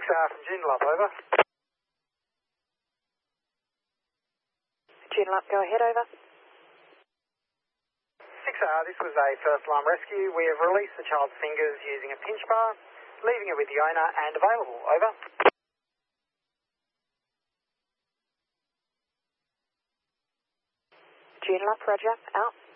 from Joondalup, over. Joondalup, go ahead, over. 6R, this was a first alarm rescue. We have released the child's fingers using a pinch bar, leaving it with the owner and available, over. Joondalup, roger, out.